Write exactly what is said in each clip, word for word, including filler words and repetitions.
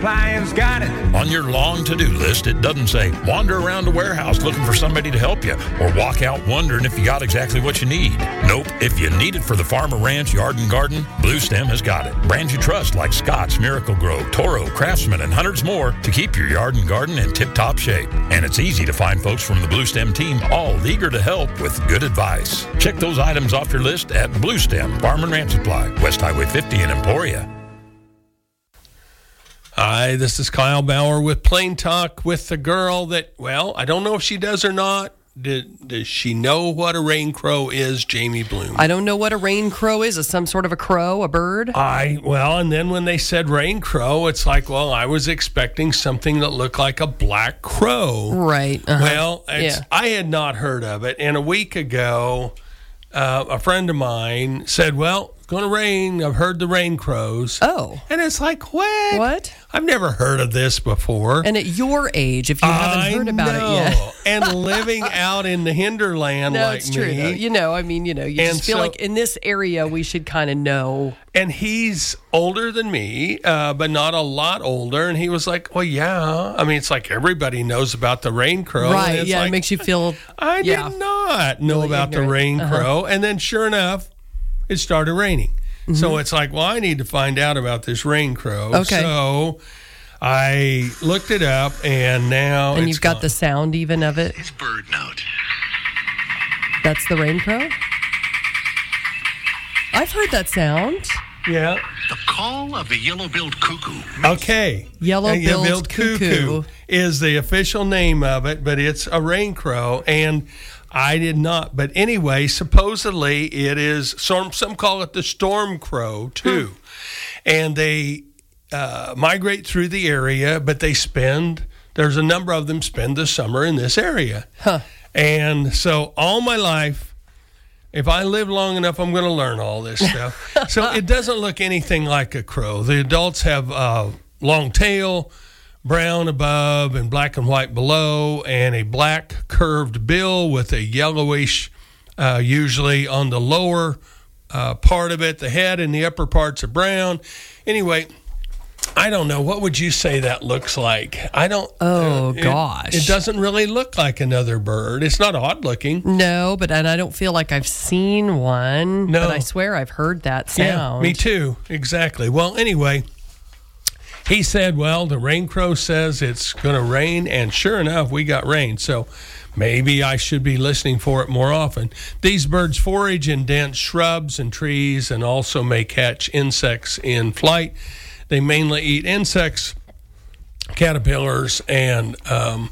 Lions got it. On your long to-do list, it doesn't say wander around a warehouse looking for somebody to help you or walk out wondering if you got exactly what you need. Nope. If you need it for the farm or ranch, yard and garden, Blue Stem has got it. Brands you trust like Scott's, Miracle-Gro, Toro, Craftsman, and hundreds more to keep your yard and garden in tip-top shape. And it's easy to find folks from the Blue Stem team all eager to help with good advice. Check those items off your list at Blue Stem Farm and Ranch Supply, West Highway fifty in Emporia. Hi, this is Kyle Bauer with Plain Talk with the girl that, well, I don't know if she does or not. Did, does she know what a rain crow is, Jamie Bloom? I don't know what a rain crow is. Is some sort of a crow, a bird? I, well, and then when they said rain crow, it's like, well, I was expecting something that looked like a black crow. Right. Uh-huh. Well, it's, yeah. I had not heard of it. And a week ago, uh, a friend of mine said, well, it's going to rain. I've heard the rain crows. Oh. And it's like, what? What? I've never heard of this before. And at your age, if you haven't I heard about know. it yet. And living out in the hinterland no, like it's true, me. though. You know, I mean, you know, you And just feel so- like in this area we should kind of know. And he's older than me, uh, but not a lot older. And he was like, well, yeah. I mean, it's like everybody knows about the rain crow. And Right, it's yeah, like, it makes you feel... I yeah. did not know Really about ignorant. the rain Uh-huh. crow. And then sure enough, it started raining. Mm-hmm. So it's like, well, I need to find out about this rain crow. Okay. So I looked it up, and now And it's you've got gone. the sound even of it. It's bird note. That's the rain crow? I've heard that sound. Yeah. The call of the yellow-billed cuckoo. Okay. Yellow-billed Yellow-billed cuckoo. is the official name of it, but it's a rain crow, and I did not. But anyway, supposedly it is, some, some call it the storm crow, too. And they uh, migrate through the area, but they spend, there's a number of them spend the summer in this area. Huh. And so all my life, if I live long enough, I'm going to learn all this stuff. So it doesn't look anything like a crow. The adults have a long tail, brown above and black and white below, and a black curved bill with a yellowish, uh, usually on the lower uh, part of it. The head and the upper parts are brown. Anyway, I don't know. What would you say that looks like? I don't. Oh, uh, it- gosh. It doesn't really look like another bird. It's not odd looking. No, but and I don't feel like I've seen one. No. But I swear I've heard that sound. Yeah, me too. Exactly. Well, anyway, he said, well, the rain crow says it's going to rain, and sure enough, we got rain. So maybe I should be listening for it more often. These birds forage in dense shrubs and trees and also may catch insects in flight. They mainly eat insects, caterpillars, and um,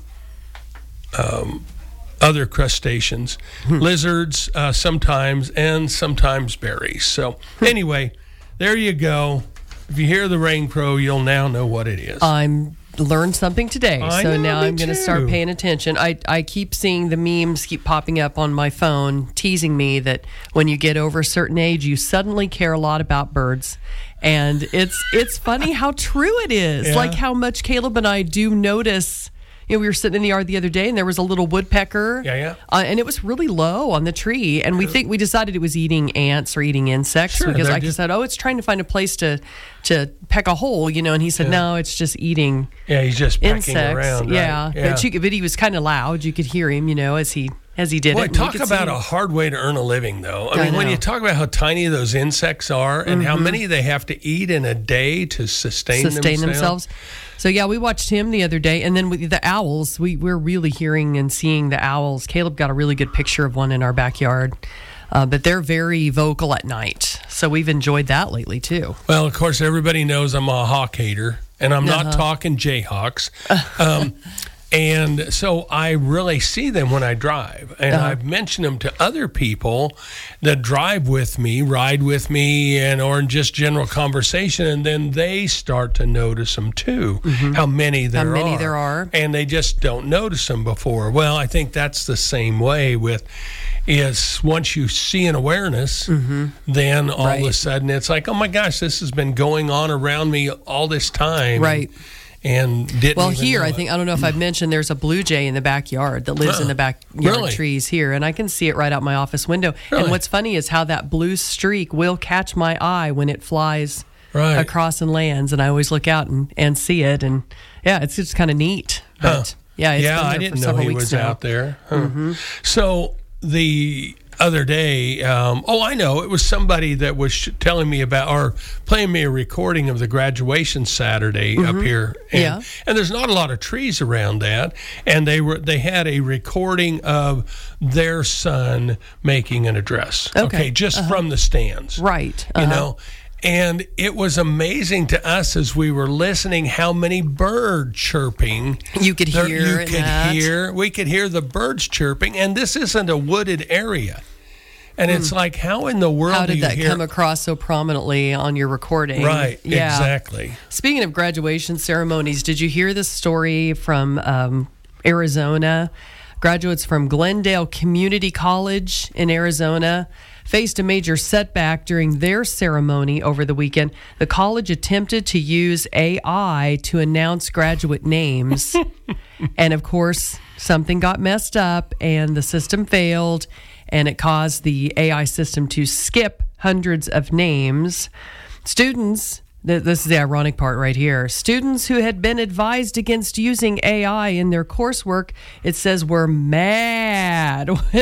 um, other crustaceans, lizards uh, sometimes, and sometimes berries. So anyway, there you go. If you hear the rain crow, you'll now know what it is. I'm learned something today, I so know, now me I'm going to too. start paying attention. I, I keep seeing the memes keep popping up on my phone, teasing me that when you get over a certain age, you suddenly care a lot about birds. And it's it's funny how true it is. Yeah. Like how much Caleb and I do notice. You know, we were sitting in the yard the other day, and there was a little woodpecker. Yeah, yeah. Uh, and it was really low on the tree. And we think we decided it was eating ants or eating insects Sure, because they're I just- said, "Oh, it's trying to find a place to to peck a hole," you know. And he said, "No, it's just eating." Yeah, he's just pecking insects, around. Right? yeah. yeah. But, you, could- but he was kind of loud. You could hear him, you know, as he as he did Boy, it. and you talk could see about him. a hard way to earn a living, though. I, I mean, when know. you talk about how tiny those insects are and Mm-hmm. how many they have to eat in a day to sustain, sustain themselves. themselves. So yeah, we watched him the other day, and then with the owls, we we're really hearing and seeing the owls. Caleb got a really good picture of one in our backyard, uh, but they're very vocal at night. So we've enjoyed that lately too. Well, of course, everybody knows I'm a hawk hater, and I'm not Uh-huh. talking Jayhawks. Um, and so I really see them when I drive. And Uh-huh. I've mentioned them to other people that drive with me, ride with me, and or in just general conversation. And then they start to notice them too, how many there are. many there are. And they just don't notice them before. Well, I think that's the same way with is once you see an awareness, then all of a Mm-hmm. Right. sudden it's like, oh my gosh, this has been going on around me all this time. Right. And didn't Well, even here know I it. think I don't know if I've mentioned there's a blue jay in the backyard that lives in the backyard Really? trees here, and I can see it right out my office window. Really? And what's funny is how that blue streak will catch my eye when it flies Right. across and lands, and I always look out and, and see it, and yeah, it's just kind of neat. But Huh. yeah, it's yeah, been I there didn't for know several he weeks was now. out there. Huh. So the other day, um, oh, I know, it was somebody that was sh- telling me about, or playing me a recording of the graduation Saturday up here. And, Yeah. and there's not a lot of trees around that, and they were they had a recording of their son making an address. Okay. just from the stands. Right. You uh-huh. know, and it was amazing to us as we were listening how many bird chirping You could there- hear you in could that. hear. We could hear the birds chirping, and this isn't a wooded area. And it's like, how in the world Hmm. How do did you that hear? come across so prominently on your recording? Right, Yeah. exactly. Speaking of graduation ceremonies, did you hear this story from um, Arizona? Graduates from Glendale Community College in Arizona faced a major setback during their ceremony over the weekend. The college attempted to use A I to announce graduate names. And of course, something got messed up and the system failed, and it caused the A I system to skip hundreds of names. Students, th- this is the ironic part right here. Students who had been advised against using A I in their coursework, it says, were mad